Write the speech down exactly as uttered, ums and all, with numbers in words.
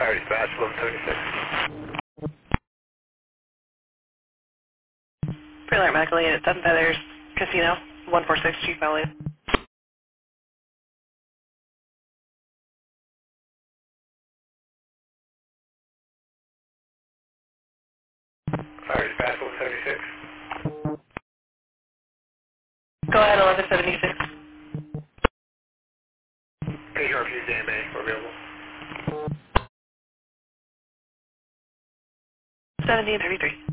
Fire dispatch, eleven seventy-six. Pre-alert medical unit at Seven Feathers Casino, one four six Chief Valley. Fire dispatch, eleven seventy-six. Go ahead, eleven seventy-six. K R P J M A, we're available. seventeen thirty-three.